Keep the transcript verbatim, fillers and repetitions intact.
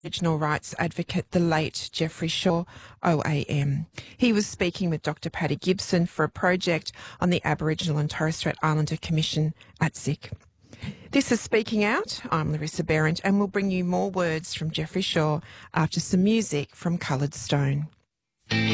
Aboriginal rights advocate, the late Geoffrey Shaw, O A M. He was speaking with Doctor Paddy Gibson for a project on the Aboriginal and Torres Strait Islander Commission at Z I C. This is Speaking Out. I'm Larissa Behrendt, and we'll bring you more words from Geoffrey Shaw after some music from Coloured Stone.